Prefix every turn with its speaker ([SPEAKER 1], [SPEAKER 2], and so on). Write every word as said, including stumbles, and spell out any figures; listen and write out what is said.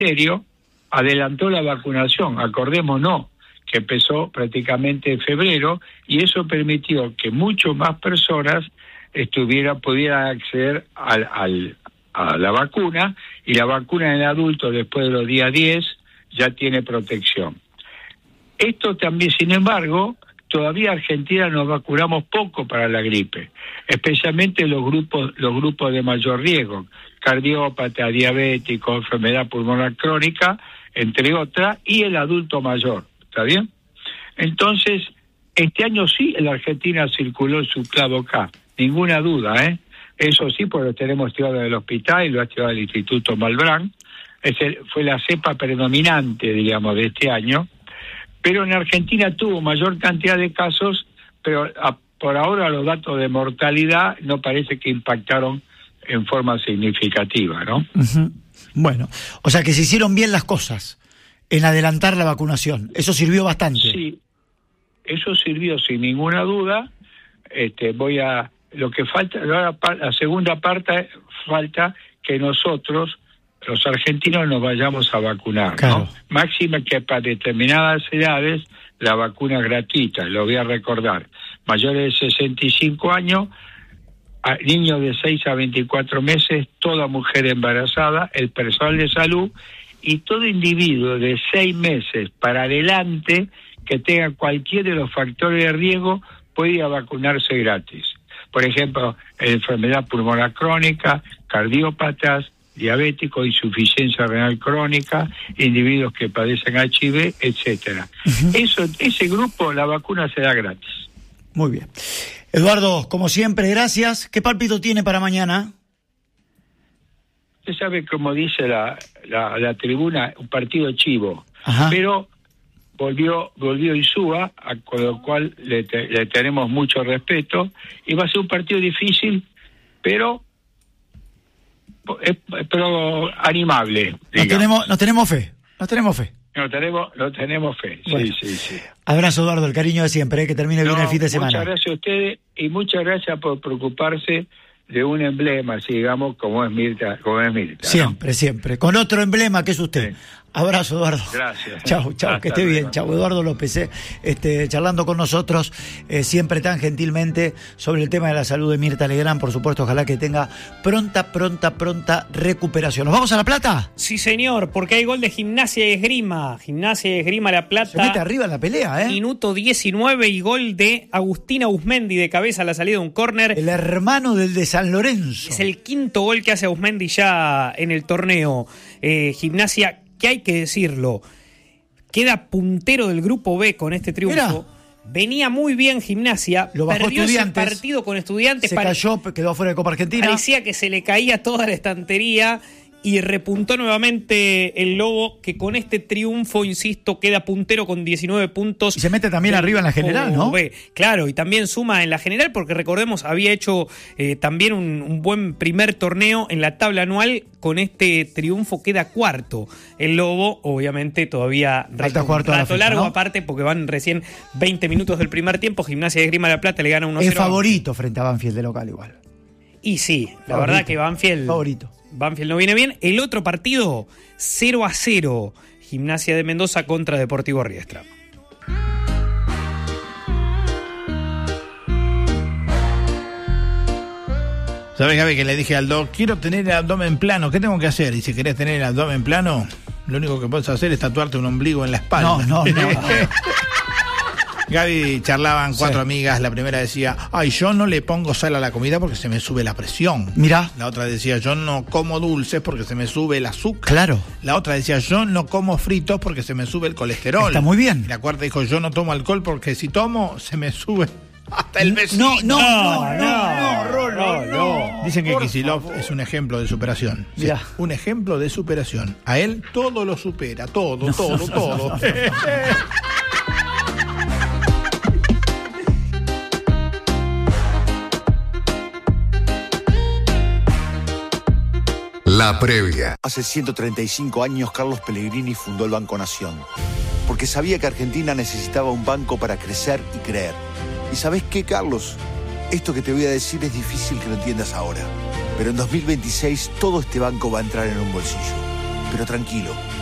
[SPEAKER 1] ministerio adelantó la vacunación, acordémonos que empezó prácticamente en febrero, y eso permitió que mucho más personas estuvieran, pudieran acceder al, al, a la vacuna, y la vacuna en el adulto después de los días diez ya tiene protección. Esto también, sin embargo, todavía en Argentina nos vacunamos poco para la gripe, especialmente los grupos, los grupos de mayor riesgo, cardiópata, diabético, enfermedad pulmonar crónica, entre otras, y el adulto mayor, ¿está bien? Entonces, este año sí en la Argentina circuló el subclavo K, ninguna duda, ¿eh? Eso sí, porque lo tenemos estudiado en el hospital y lo ha estudiado el Instituto Malbrán. Es el, fue la cepa predominante, digamos, de este año, pero en Argentina tuvo mayor cantidad de casos, pero a, por ahora los datos de mortalidad no parece que impactaron en forma significativa, ¿no?
[SPEAKER 2] Uh-huh. Bueno, o sea que se hicieron bien las cosas en adelantar la vacunación. Eso sirvió bastante.
[SPEAKER 1] Sí, eso sirvió sin ninguna duda. Este, voy a lo que falta, la, la segunda parte falta que nosotros, los argentinos, nos vayamos a vacunar, claro, ¿no? Máxima que para determinadas edades la vacuna es gratuita, lo voy a recordar. Mayores de sesenta y cinco años, a niños de seis a veinticuatro meses, toda mujer embarazada, el personal de salud y todo individuo de seis meses para adelante que tenga cualquier de los factores de riesgo puede ir a vacunarse gratis. Por ejemplo, enfermedad pulmonar crónica, cardiópatas, diabéticos, insuficiencia renal crónica, individuos que padecen H I V, etcétera. Uh-huh. Eso, ese grupo, la vacuna se da gratis.
[SPEAKER 2] Muy bien. Eduardo, como siempre, gracias. ¿Qué pálpito tiene para mañana?
[SPEAKER 1] Usted sabe, como dice la, la, la tribuna, un partido chivo.
[SPEAKER 2] Ajá.
[SPEAKER 1] Pero volvió volvió Insúa, a, con lo cual le, te, le tenemos mucho respeto, y va a ser un partido difícil, pero eh, pero animable.
[SPEAKER 2] Nos tenemos, nos tenemos fe, nos tenemos fe.
[SPEAKER 1] No tenemos, no tenemos fe, sí, bueno. sí, sí.
[SPEAKER 2] Abrazo, Eduardo, el cariño de siempre, ¿eh? Que termine bien no, el fin de semana.
[SPEAKER 1] Muchas gracias a ustedes y muchas gracias por preocuparse de un emblema, así digamos, como es Mirta, como es Mirta.
[SPEAKER 2] Siempre, ¿no? Siempre, con otro emblema que es usted. Sí. Abrazo, Eduardo.
[SPEAKER 1] Gracias.
[SPEAKER 2] Chau, chau, que esté luego. bien. Chau, Eduardo López, eh, este, charlando con nosotros, eh, siempre tan gentilmente, sobre el tema de la salud de Mirta Legrand, por supuesto, ojalá que tenga pronta, pronta, pronta recuperación. ¿Nos vamos a La Plata?
[SPEAKER 3] Sí, señor, porque hay gol de Gimnasia y Esgrima. Gimnasia y Esgrima La Plata.
[SPEAKER 2] Se mete arriba en la pelea, ¿eh?
[SPEAKER 3] Minuto diecinueve y gol de Agustín Auzmendi de cabeza a la salida de un córner.
[SPEAKER 2] El hermano del de San Lorenzo.
[SPEAKER 3] Es el quinto gol que hace Auzmendi ya en el torneo. Eh, Gimnasia, que hay que decirlo, queda puntero del grupo B con este triunfo. Mirá. Venía muy bien Gimnasia,
[SPEAKER 2] lo bajó
[SPEAKER 3] perdió
[SPEAKER 2] Estudiantes,
[SPEAKER 3] ese partido con Estudiantes.
[SPEAKER 2] Se cayó, quedó fuera de Copa Argentina.
[SPEAKER 3] Parecía que se le caía toda la estantería y repuntó nuevamente el Lobo, que con este triunfo, insisto, queda puntero con diecinueve puntos.
[SPEAKER 2] Y se mete también arriba en la general, ¿no?
[SPEAKER 3] B. Claro, y también suma en la general, porque recordemos, había hecho eh, también un, un buen primer torneo en la tabla anual. Con este triunfo queda cuarto. El Lobo, obviamente, todavía
[SPEAKER 2] falta cuarto
[SPEAKER 3] un rato
[SPEAKER 2] fecha,
[SPEAKER 3] largo,
[SPEAKER 2] ¿no?
[SPEAKER 3] Aparte, porque van recién veinte minutos del primer tiempo. Gimnasia de Esgrima La Plata le gana uno cero.
[SPEAKER 2] Es favorito frente a Banfield de local igual.
[SPEAKER 3] Y sí, la
[SPEAKER 2] favorito.
[SPEAKER 3] verdad que Banfield...
[SPEAKER 2] Favorito.
[SPEAKER 3] Banfield no viene bien. El otro partido, cero a cero. Gimnasia de Mendoza contra Deportivo Riestra.
[SPEAKER 4] ¿Sabes, Gaby, que le dije al doc, quiero tener el abdomen plano, ¿qué tengo que hacer? Y si querés tener el abdomen plano, lo único que puedes hacer es tatuarte un ombligo en la espalda.
[SPEAKER 2] No, no, no.
[SPEAKER 4] Gaby, charlaban cuatro
[SPEAKER 2] sí.
[SPEAKER 4] amigas. La primera decía, ay, yo no le pongo sal a la comida porque se me sube la presión.
[SPEAKER 2] Mirá.
[SPEAKER 4] La otra decía, yo no como dulces porque se me sube el azúcar.
[SPEAKER 2] Claro.
[SPEAKER 4] La otra decía, yo no como fritos porque se me sube el colesterol.
[SPEAKER 2] Está muy bien.
[SPEAKER 4] Y la cuarta dijo, yo no tomo alcohol porque si tomo se me sube hasta el vecino.
[SPEAKER 2] No, no, no, no, no,
[SPEAKER 4] no, no. Dicen que Kicillof es un ejemplo de superación. Sí,
[SPEAKER 2] Mirá.
[SPEAKER 4] Un ejemplo de superación. A él todo lo supera, todo, no, todo, no, todo. No, no, no.
[SPEAKER 5] La previa.
[SPEAKER 6] Hace ciento treinta y cinco años Carlos Pellegrini fundó el Banco Nación, porque sabía que Argentina necesitaba un banco para crecer y creer. ¿Y sabés qué, Carlos? Esto que te voy a decir es difícil que lo entiendas ahora, pero en dos mil veintiséis todo este banco va a entrar en un bolsillo. pero tranquilo,